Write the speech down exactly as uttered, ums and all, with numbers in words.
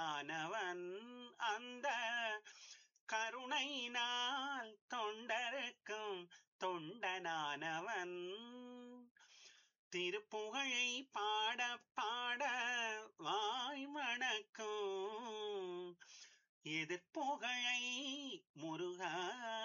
கருணையானவன் அந்த கருணையினால் தொண்டருக்கும் தொண்டனானவன் திருப்புகழை பாட பாட வாய் மணக்கும் எதிர்ப்புகழை முருகா